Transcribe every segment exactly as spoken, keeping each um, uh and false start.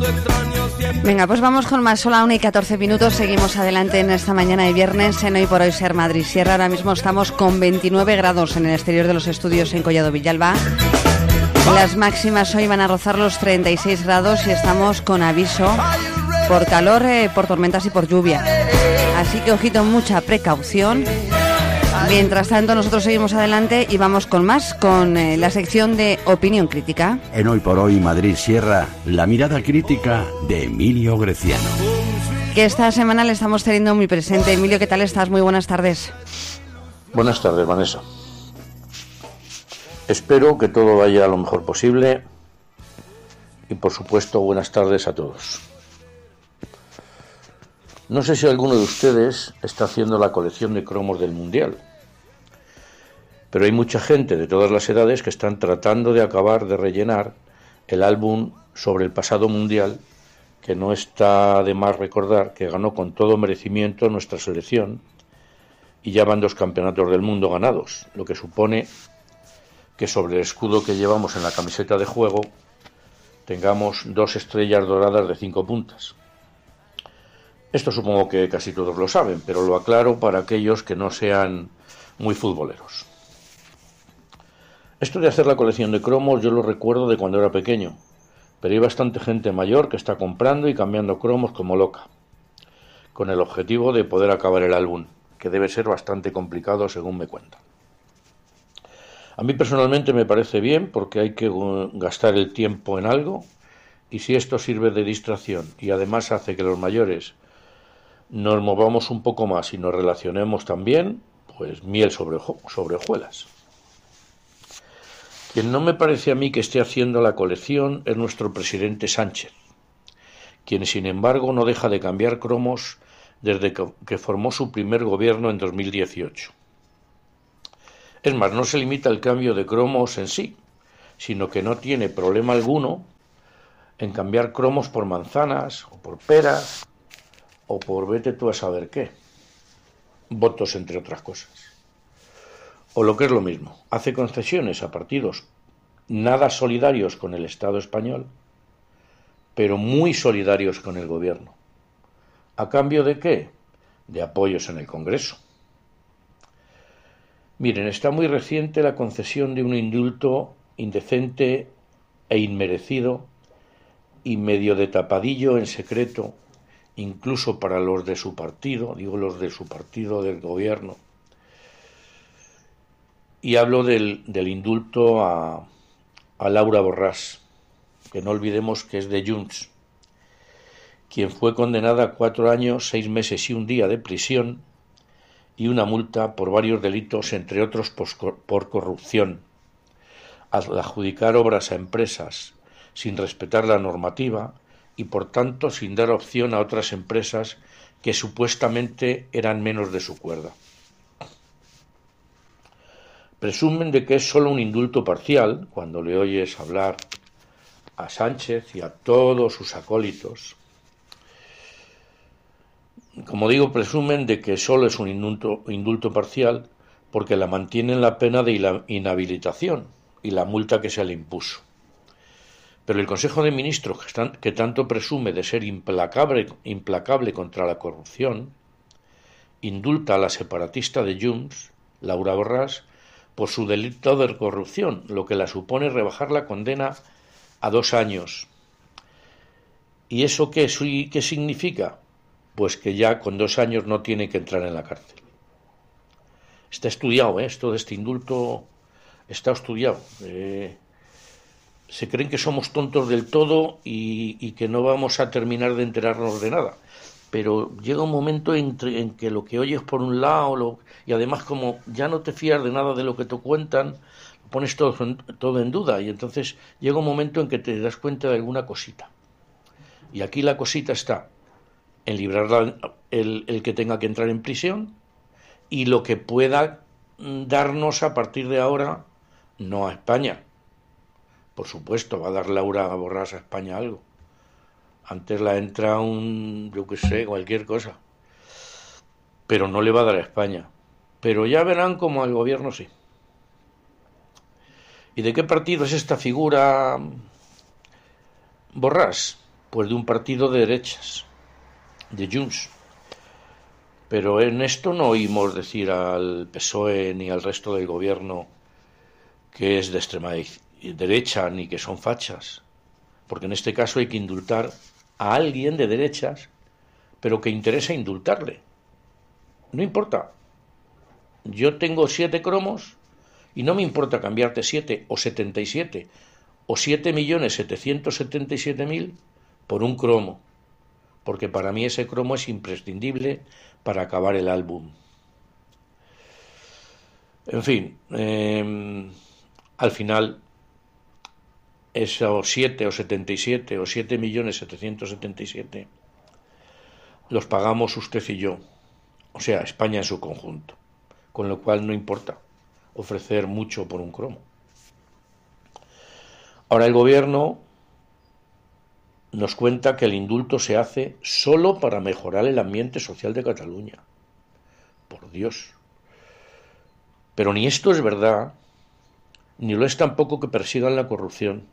Venga, pues vamos con más. Son la una y catorce minutos. Seguimos adelante en esta mañana de viernes en Hoy por Hoy Ser Madrid Sierra. Ahora mismo estamos con veintinueve grados en el exterior de los estudios en Collado Villalba. Las máximas hoy van a rozar los treinta y seis grados y estamos con aviso por calor, eh, por tormentas y por lluvia. Así que ojito, mucha precaución. Mientras tanto, nosotros seguimos adelante y vamos con más, con eh, la sección de Opinión Crítica. En Hoy por Hoy Madrid Sierra, la mirada crítica de Emilio Greciano. Que esta semana le estamos teniendo muy presente. Emilio, ¿qué tal estás? Muy buenas tardes. Buenas tardes, Vanessa. Espero que todo vaya lo mejor posible y, por supuesto, buenas tardes a todos. No sé si alguno de ustedes está haciendo la colección de cromos del Mundial, pero hay mucha gente de todas las edades que están tratando de acabar de rellenar el álbum sobre el pasado Mundial, que no está de más recordar que ganó con todo merecimiento nuestra selección y ya van dos campeonatos del mundo ganados, lo que supone que sobre el escudo que llevamos en la camiseta de juego tengamos dos estrellas doradas de cinco puntas. Esto supongo que casi todos lo saben, pero lo aclaro para aquellos que no sean muy futboleros. Esto de hacer la colección de cromos yo lo recuerdo de cuando era pequeño, pero hay bastante gente mayor que está comprando y cambiando cromos como loca, con el objetivo de poder acabar el álbum, que debe ser bastante complicado según me cuentan. A mí personalmente me parece bien porque hay que gastar el tiempo en algo y si esto sirve de distracción y además hace que los mayores nos movamos un poco más y nos relacionemos también, pues miel sobre, sobre hojuelas. Quien no me parece a mí que esté haciendo la colección es nuestro presidente Sánchez, quien sin embargo no deja de cambiar cromos desde que, que formó su primer gobierno en dos mil dieciocho. Es más, no se limita al cambio de cromos en sí, sino que no tiene problema alguno en cambiar cromos por manzanas o por peras o por vete tú a saber qué, votos entre otras cosas. O lo que es lo mismo, hace concesiones a partidos nada solidarios con el Estado español, pero muy solidarios con el gobierno. ¿A cambio de qué? De apoyos en el Congreso. Miren, está muy reciente la concesión de un indulto indecente e inmerecido y medio de tapadillo en secreto, incluso para los de su partido, digo los de su partido del gobierno, y hablo del, del indulto a, a Laura Borràs, que no olvidemos que es de Junts, quien fue condenada a cuatro años, seis meses y un día de prisión y una multa por varios delitos, entre otros por corrupción, al adjudicar obras a empresas sin respetar la normativa y por tanto sin dar opción a otras empresas que supuestamente eran menos de su cuerda. Presumen de que es solo un indulto parcial cuando le oyes hablar a Sánchez y a todos sus acólitos. Como digo, presumen de que solo es un indulto, indulto parcial porque la mantienen la pena de inhabilitación y la multa que se le impuso. Pero el Consejo de Ministros, que, están, que tanto presume de ser implacable, implacable contra la corrupción, indulta a la separatista de Junts, Laura Borràs, por su delito de corrupción, lo que la supone rebajar la condena a dos años. ¿Y eso qué, qué significa? Pues que ya con dos años no tiene que entrar en la cárcel. Está estudiado, ¿eh? Esto de este indulto está estudiado. Eh, se creen que somos tontos del todo y, y que no vamos a terminar de enterarnos de nada. Pero llega un momento en, en que lo que oyes por un lado, lo, y además como ya no te fías de nada de lo que te cuentan, pones todo, todo en duda y entonces llega un momento en que te das cuenta de alguna cosita. Y aquí la cosita está en librar el, el que tenga que entrar en prisión y lo que pueda darnos a partir de ahora, no a España. Por supuesto, va a dar Laura Borràs a España algo. Antes la entra un, yo qué sé, cualquier cosa. Pero no le va a dar a España. Pero ya verán como al gobierno sí. ¿Y de qué partido es esta figura Borràs? pues de un partido de derechas, de Junts. Pero en esto no oímos decir al P S O E ni al resto del gobierno que es de extrema derecha ni que son fachas, porque en este caso hay que indultar a alguien de derechas, pero que interesa indultarle. No importa. Yo tengo siete cromos y no me importa cambiarte siete o setenta y siete o siete millones setecientos setenta y siete mil por un cromo, porque para mí ese cromo es imprescindible para acabar el álbum. En fin, eh, al final esos siete o setenta y siete o siete millones setecientos setenta y siete los pagamos usted y yo, o sea, España en su conjunto, con lo cual no importa ofrecer mucho por un cromo. Ahora el gobierno nos cuenta que el indulto se hace solo para mejorar el ambiente social de Cataluña. Por Dios. Pero ni esto es verdad, ni lo es tampoco que persigan la corrupción.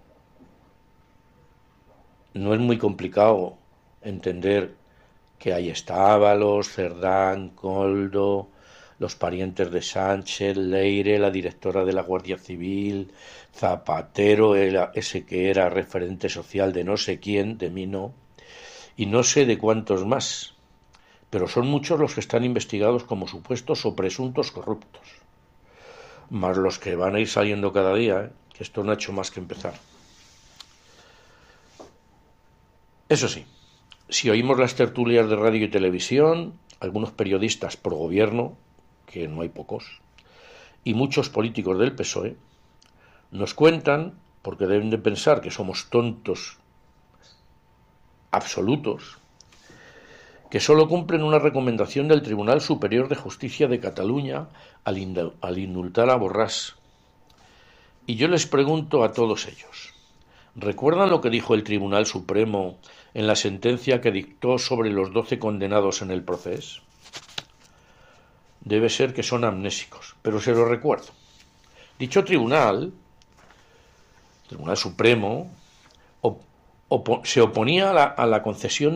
No es muy complicado entender que ahí está Ábalos, Cerdán, Koldo, los parientes de Sánchez, Leire, la directora de la Guardia Civil, Zapatero, ese que era referente social de no sé quién, de mí no, y no sé de cuántos más, pero son muchos los que están investigados como supuestos o presuntos corruptos, más los que van a ir saliendo cada día, ¿eh? Que esto no ha hecho más que empezar. Eso sí, si oímos las tertulias de radio y televisión, algunos periodistas pro gobierno, que no hay pocos, y muchos políticos del P S O E, nos cuentan, porque deben de pensar que somos tontos absolutos, que solo cumplen una recomendación del Tribunal Superior de Justicia de Cataluña al, indul- al indultar a Borràs. Y yo les pregunto a todos ellos, ¿recuerdan lo que dijo el Tribunal Supremo en la sentencia que dictó sobre los doce condenados en el procés? Debe ser que son amnésicos, pero se lo recuerdo. Dicho tribunal, Tribunal Supremo, op- op- se oponía a la, a la concesión